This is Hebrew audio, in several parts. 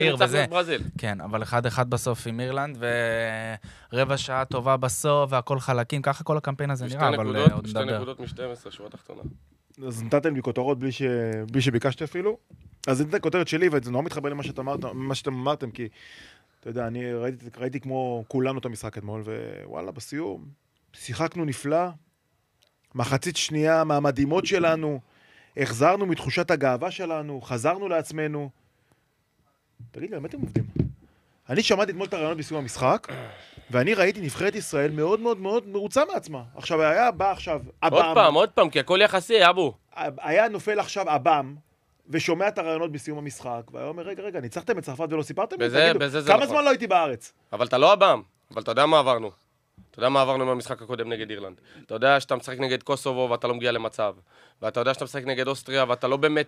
וזה. ברזיל. כן, אבל 1-1 בסוף עם אירלנד, ורבע שעה טובה בסוף, והכל חלקים, ככה כל הקמפיין הזה נראה, אבל עוד שתי נדבר. נקודות מ-12, שורה תחתונה. אז נתתם לי כותרות בלי שביקשתי אפילו. אז נתת כותרת שלי, וזה נורא מתחבר למה שאתם אמרתם, כי, אתה יודע, אני ראיתי כמו כולנו את המשחק אתמול, ווואלה, בסיום, שיחקנו נפלא, מחצית שנייה מהמדהימות שלנו, החזרנו מתחושת הגאווה שלנו, חזרנו לעצמנו. תגיד לי, באמת הם עובדים? אני שמעתי אתמול את הרעיונות בסיום המשחק, ואני ראיתי נבחרת ישראל מאוד מאוד מאוד מרוצה מעצמה. עכשיו, בא עכשיו אב"ם. עוד פעם, כי הכל יחסי, אבו. היה נופל עכשיו אב"ם, ושומע את הרעיונות בסיום המשחק, והיה אומר, רגע, ניצחתם את צרפת ולא סיפרתם לי? תגידו, כמה זמן לא הייתי בארץ? אבל אתה לא אב"ם, אבל אתה יודע מה עברנו. אתה יודע מה עברנו מהמשחק הקודם נגד אירלנד. אתה יודע שאתה משחק נגד קוסובו ואתה לא מגיע למצב. ואתה יודע שאתה משחק נגד אוסטריה ואתה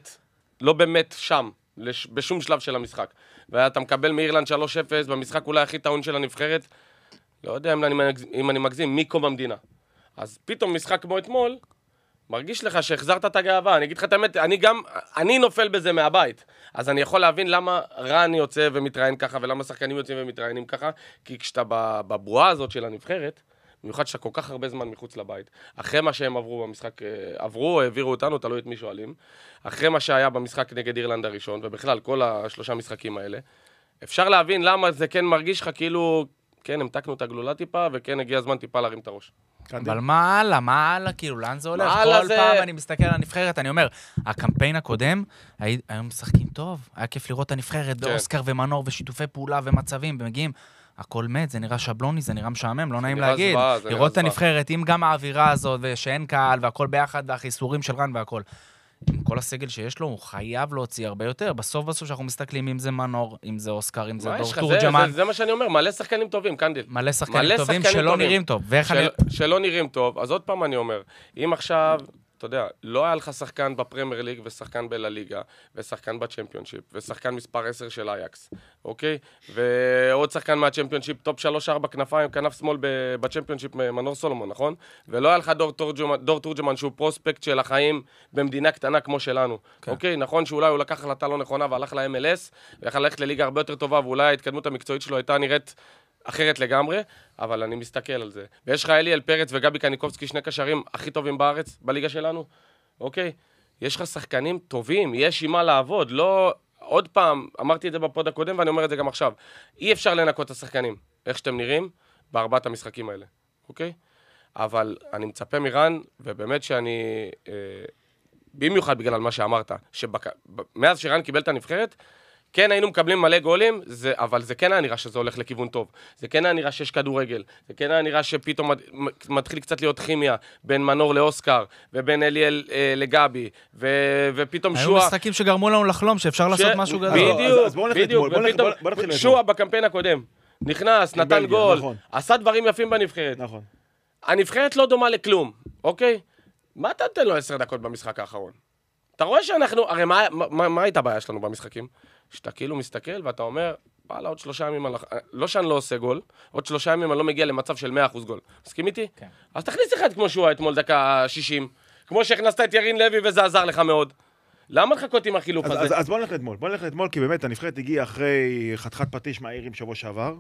לא באמת שם, בשום שלב של המשחק. ואתה מקבל מאירלנד 3-0 במשחק אולי הכי טעון של הנבחרת. לא יודע אם אני מגזים, מקום המדינה. אז פתאום משחק כמו אתמול, מרגיש לך שהחזרת את הגאווה. אני אגיד לך את האמת, אני נופל בזה מהבית. אז אני יכול להבין למה רן יוצא ומתראיין ככה, ולמה שחקנים יוצאים ומתראיינים ככה, כי כשאתה בבועה הזאת של הנבחרת, במיוחד שאתה כל כך הרבה זמן מחוץ לבית, אחרי מה שהם עברו במשחק, העבירו אותנו, תלוי את מי שואלים, אחרי מה שהיה במשחק נגד אירלנד הראשון, ובכלל כל השלושה משחקים האלה, אפשר להבין למה זה כן מרגיש לך כאילו, כן, המתקנו את הגלולה טיפה, וכן הגיע הזמן טיפה להרים את הראש. אבל מה הלאה, כאילו, לאן זה הולך? כל פעם אני מסתכל על הנבחרת, אני אומר, הקמפיין הקודם, היום משחקים טוב, היה כיף לראות את הנבחרת באוסקר ומנור ושיתופי פעולה ומצבים, ומגיעים, הכל מת, זה נראה שבלוני, זה נראה משעמם, לא נעים להגיד. לראות את הנבחרת, עם גם האווירה הזאת, ושאין קהל, והכל ביחד, והחיסורים של רן והכל. עם כל הסגל שיש לו, הוא חייב להוציא הרבה יותר. בסוף שאנחנו מסתכלים אם זה מנור, אם זה אוסקר, אם זה דור תורג'מן. זה מה שאני אומר, מלא שחקנים טובים, קנדיל. מלא שחקנים טובים שלא נראים טוב. שלא נראים טוב. אז עוד פעם אני אומר, אם עכשיו, אתה יודע, לא היה לך שחקן בפרמייר ליג ושחקן בלליגה, ושחקן בצ'מפיונשיפ, ושחקן מספר 10 של אייקס, אוקיי? ועוד שחקן מהצ'מפיונשיפ, טופ 3-4 כנפיים, כנף שמאל בצ'מפיונשיפ מנור סולומון, נכון? ולא היה לך דור תורג'מן שהוא פרוספקט של החיים במדינה קטנה כמו שלנו, אוקיי? נכון שאולי הוא לקח החלטה לא נכונה והלך ל-MLS, ויכל ללכת לליגה הרבה יותר טובה, ואולי ההתקדמות המקצועית שלו הייתה נראית אחרת לגמרי, אבל אני מסתכל על זה. ויש לך אליאל פרץ וגבי קניקובסקי, שני קשרים הכי טובים בארץ, בליגה שלנו, אוקיי? יש לך שחקנים טובים, יש עם מה לעבוד, לא... עוד פעם, אמרתי את זה בפוד הקודם ואני אומר את זה גם עכשיו. אי אפשר לנקות את השחקנים, איך שאתם נראים, בארבעת המשחקים האלה, אוקיי? אבל אני מצפה מרן, ובאמת שאני... במיוחד בגלל מה שאמרת, מאז שרן קיבל את הנבחרת, כן היינו מקבלים מלא גולים, אבל זה כן היה נראה שזה הולך לכיוון טוב. זה כן היה נראה שיש כדורגל. זה כן היה נראה שפתאום מתחיל קצת להיות כימיה בין מנור לאוסקר, ובין אליאל לגבי, ופתאום שועה... היו משחקים שגרמו לנו לחלום שאפשר לעשות משהו גדול. בדיוק, ופתאום שועה בקמפיין הקודם. נכנס, נתן גול, עשה דברים יפים בנבחרת. הנבחרת לא דומה לכלום, אוקיי? מה אתה נותן לו 10 דקות במשחק האחרון? אתה רואה שאנחנו... הרי מה הייתה הבעיה שלנו במשחקים? שאתה כאילו מסתכל ואתה אומר, וואלה, עוד 3 ימים, לא שאני לא עושה גול, עוד 3 ימים אני לא מגיע למצב של 100% גול. מסכים איתי? כן. אז תכניס אחד כמו שהוא אתמול דקה 60, כמו שהכנסת את ירין לוי וזה עזר לך מאוד. למה לחכות עם החילוף הזה? אז בוא נלך לאתמול, כי באמת הנבחרת הגיעה אחרי חתיכת פטיש מהעירים שבוע שעבר,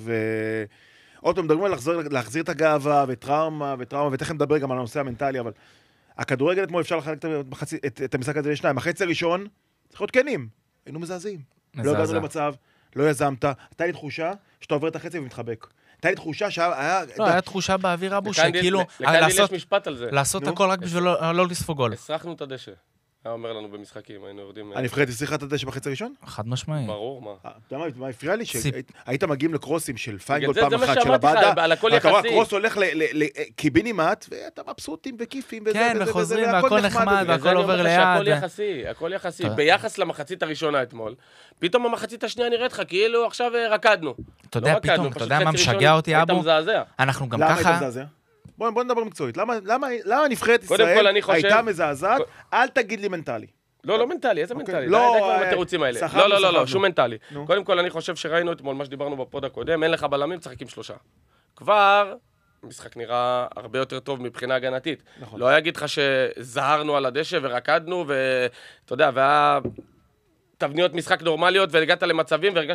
ועוד פעם מדברים על להחזיר את הגאווה וטראומה, ותכף נדבר גם על הנושא המנטלי, אבל הכדורגל אתמול אפשר לחלק את המשחק הזה לשניים. החצי הראשון, צריך להיות כנים. היינו מזעזעים. לא הגענו למצב, לא יזמת. הייתה לי תחושה שאתה עובר את החצי ומתחבק. הייתה לי תחושה שהיה... לא, היה תחושה באוויר אבו שכאילו... לקנדיל יש משפט על זה. לעשות הכל רק בשביל לא לספוג גול. הסרחנו את הדשא. היה אומר לנו במשחקים, היינו יורדים... הנבחרת הצליחה את הדשא בחצי הראשון? חד משמעי. ברור, מה. אתה יודע מה הפריע לי? שהיית מגיעים לקרוסים של פיינגול פעם אחת של הבאדה, אתה רואה, הקרוס הולך לקיבינימט, ואתה מבסוטים וכיפים, כן, וחוזרים, והכל נחמד, והכל עובר ליד. הכל יחסי. ביחס למחצית הראשונה אתמול, פתאום המחצית השנייה נראית לך, כאילו עכשיו רקדנו. אתה יודע, פתאום, אתה יודע מה משגע אותי, אבו? אנחנו גם ככה... בוא נדבר מקצועית. למה נבחרת ישראל הייתה מזעזעת? אל תגיד לי מנטלי. לא מנטלי, איזה מנטלי? לא, התירוצים האלה. לא, שום מנטלי. קודם כל, אני חושב שראינו אתמול מה שדיברנו בפוד הקודם, אין לך בלמים, צחק עם 3. כבר, המשחק נראה הרבה יותר טוב מבחינה הגנתית. לא אגיד לך שזהרנו על הדשא ורקדנו, ואתה יודע, תבניות משחק נורמליות, והגעת למצבים, והרגשת